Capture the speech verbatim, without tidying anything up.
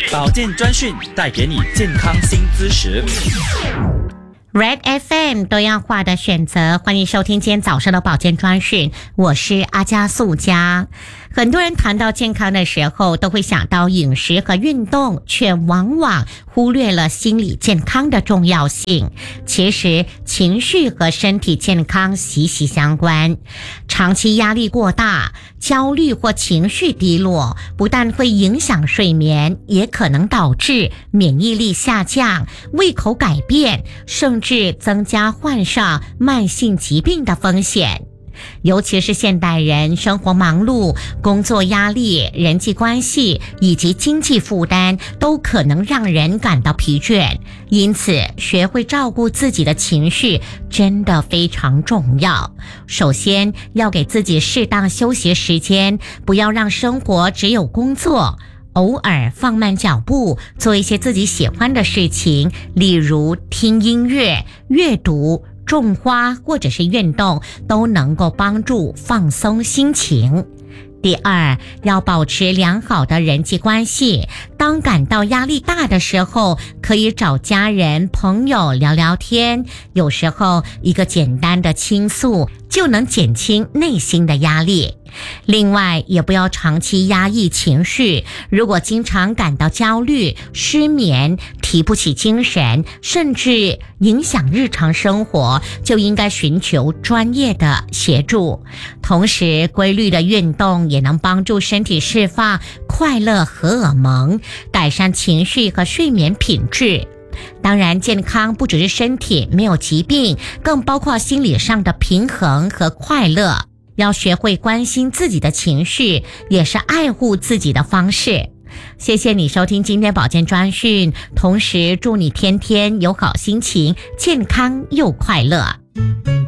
保健专讯带给你健康新知识。 Red F M 多样化的选择，欢迎收听今天早上的保健专讯，我是阿加素佳。很多人谈到健康的时候，都会想到饮食和运动，却往往忽略了心理健康的重要性。其实，情绪和身体健康息息相关。长期压力过大，焦虑或情绪低落，不但会影响睡眠，也可能导致免疫力下降、胃口改变，甚至增加患上慢性疾病的风险。尤其是现代人生活忙碌，工作压力、人际关系以及经济负担都可能让人感到疲倦，因此学会照顾自己的情绪真的非常重要。首先要给自己适当休息时间，不要让生活只有工作，偶尔放慢脚步，做一些自己喜欢的事情，例如听音乐、阅读、种花或者是运动，都能够帮助放松心情。第二，要保持良好的人际关系。当感到压力大的时候，可以找家人、朋友聊聊天，有时候一个简单的倾诉就能减轻内心的压力。另外，也不要长期压抑情绪，如果经常感到焦虑、失眠、提不起精神，甚至影响日常生活，就应该寻求专业的协助。同时，规律的运动也能帮助身体释放快乐荷尔蒙，改善情绪和睡眠品质。当然，健康不只是身体没有疾病，更包括心理上的平衡和快乐。要学会关心自己的情绪，也是爱护自己的方式。谢谢你收听今天保健专讯，同时祝你天天有好心情，健康又快乐。